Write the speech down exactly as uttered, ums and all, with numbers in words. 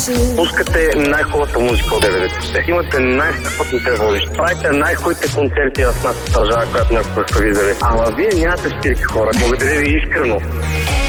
Пускате най-хубавата музика от деветдесетте. Имате най-страхотните водещи. Правите най-хубавите концерти в нашата държава, която някога сте виждали. Ама вие нямате стилки, хора. Благодаря ви искрено.